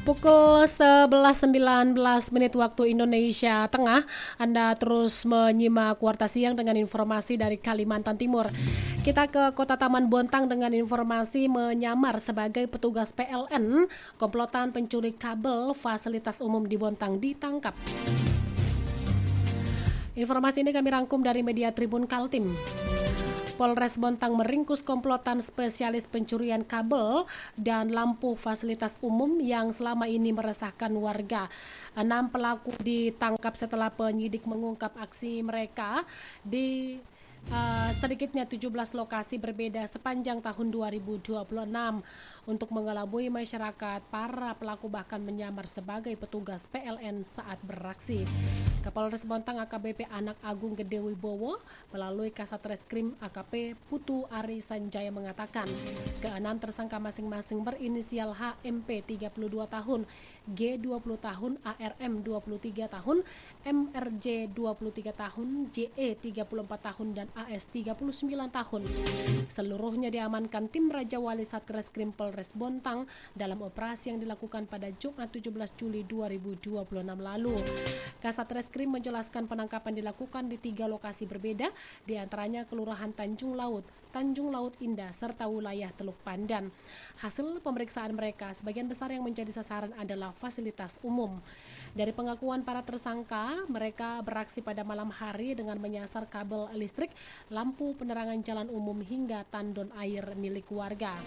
Pukul 11.19 menit waktu Indonesia Tengah, Anda terus menyimak Warta Siang dengan informasi dari Kalimantan Timur. Kita ke Kota Taman Bontang dengan informasi menyamar sebagai petugas PLN, komplotan pencuri kabel fasilitas umum di Bontang ditangkap. Informasi ini kami rangkum dari media Tribun Kaltim. Polres Bontang meringkus komplotan spesialis pencurian kabel dan lampu fasilitas umum yang selama ini meresahkan warga. 6 pelaku ditangkap setelah penyidik mengungkap aksi mereka di sedikitnya 17 lokasi berbeda sepanjang tahun 2026. Untuk mengelabui masyarakat, para pelaku bahkan menyamar sebagai petugas PLN saat beraksi. Kapolres Bontang AKBP Anak Agung Gede Wibowo melalui Kasat Reskrim AKP Putu Ari Sanjaya mengatakan keenam tersangka masing-masing berinisial HMP 32 tahun, G 20 tahun, ARM 23 tahun, MRJ 23 tahun, JE 34 tahun dan AS 39 tahun. Seluruhnya diamankan tim Raja Wali Satreskrim Polres Bontang dalam operasi yang dilakukan pada Jumat 17 Juli 2026 lalu. Kasat Reskrim menjelaskan penangkapan dilakukan di 3 lokasi berbeda, diantaranya Kelurahan Tanjung Laut, Tanjung Laut Indah, serta wilayah Teluk Pandan. Hasil pemeriksaan mereka, sebagian besar yang menjadi sasaran adalah fasilitas umum. Dari pengakuan para tersangka, mereka beraksi pada malam hari dengan menyasar kabel listrik, lampu penerangan jalan umum hingga tandon air milik warga.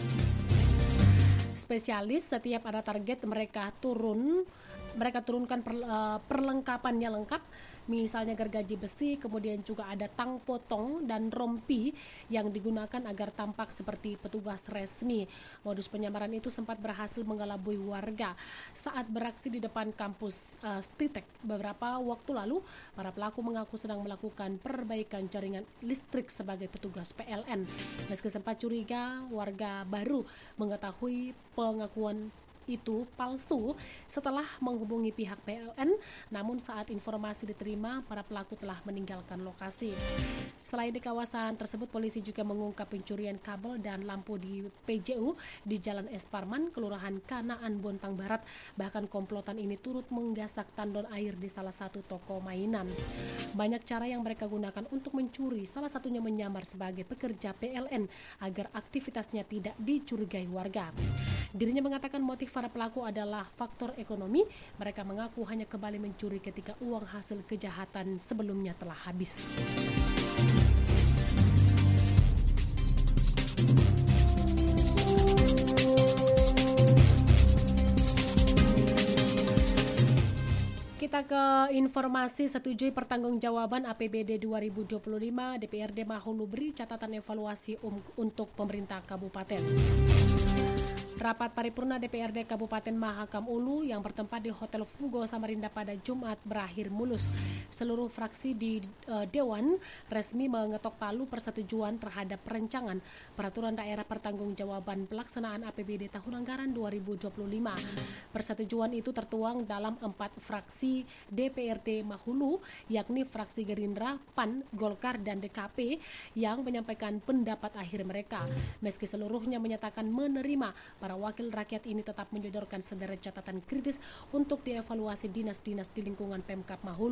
Spesialis setiap ada target mereka turunkan perlengkapannya lengkap, misalnya gergaji besi, kemudian juga ada tang potong dan rompi yang digunakan agar tampak seperti petugas resmi. Modus penyamaran itu sempat berhasil mengelabui warga saat beraksi di depan kampus Stitek beberapa waktu lalu. Para pelaku mengaku sedang melakukan perbaikan jaringan listrik sebagai petugas PLN. Meski sempat curiga, warga baru mengetahui pengakuan itu palsu setelah menghubungi pihak PLN, namun saat informasi diterima, para pelaku telah meninggalkan lokasi. Selain di kawasan tersebut, polisi juga mengungkap pencurian kabel dan lampu di PJU di Jalan Es Parman, Kelurahan Kanaan, Bontang Barat. Bahkan komplotan ini turut menggasak tandon air di salah satu toko mainan. Banyak cara yang mereka gunakan untuk mencuri, salah satunya menyamar sebagai pekerja PLN agar aktivitasnya tidak dicurigai warga. Dirinya mengatakan motif para pelaku adalah faktor ekonomi. Mereka mengaku hanya kembali mencuri ketika uang hasil kejahatan sebelumnya telah habis. Kita ke informasi setujui pertanggungjawaban APBD 2025, DPRD Mahulu beri catatan evaluasi untuk pemerintah kabupaten. Rapat paripurna DPRD Kabupaten Mahakam Ulu yang bertempat di Hotel Fugo Samarinda pada Jumat berakhir mulus. Seluruh fraksi di Dewan resmi mengetok palu persetujuan terhadap perencangan Peraturan Daerah Pertanggungjawaban Pelaksanaan APBD Tahun Anggaran 2025. Persetujuan itu tertuang dalam 4 fraksi DPRD Mahulu, yakni fraksi Gerindra, PAN, Golkar, dan DKP yang menyampaikan pendapat akhir mereka. Meski seluruhnya menyatakan menerima, para wakil rakyat ini tetap menyodorkan sederet catatan kritis untuk dievaluasi dinas-dinas di lingkungan Pemkab Mahulu.